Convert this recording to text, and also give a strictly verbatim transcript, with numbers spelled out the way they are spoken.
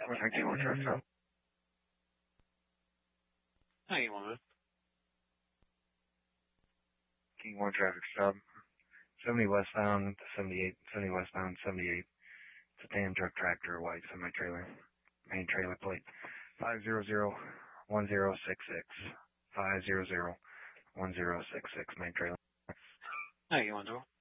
King one traffic stop. Hi, you want King one traffic stop. seventy westbound, seventy-eight, seventy westbound, seventy-eight. It's a damn truck tractor, white semi-trailer. Main trailer plate. five zero zero one zero six six. five zero zero one zero six six, main trailer. Hi, you want to